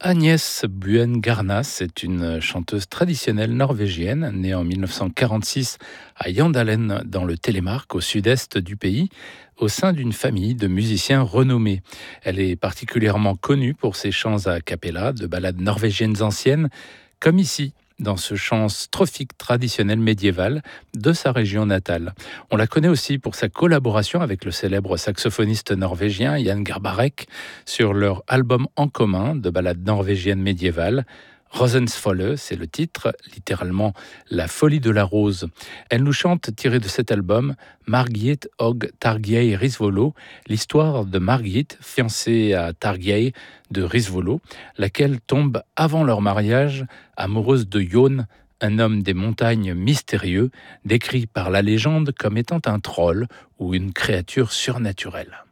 Agnès Buengarnas est une chanteuse traditionnelle norvégienne, née en 1946 à Jandalen dans le Télémark, au sud-est du pays, au sein d'une famille de musiciens renommés. Elle est particulièrement connue pour ses chants a cappella de ballades norvégiennes anciennes, comme ici, dans ce chant strophique traditionnel médiéval de sa région natale. On la connaît aussi pour sa collaboration avec le célèbre saxophoniste norvégien Jan Garbarek sur leur album en commun de ballades norvégiennes médiévales. Rosensfolle, c'est le titre, littéralement La folie de la rose. Elle nous chante, tirée de cet album, Margit og Tarjei Risvolo, l'histoire de Margit, fiancée à Tarjei de Risvolo, laquelle tombe avant leur mariage, amoureuse de Jon, un homme des montagnes mystérieux, décrit par la légende comme étant un troll ou une créature surnaturelle.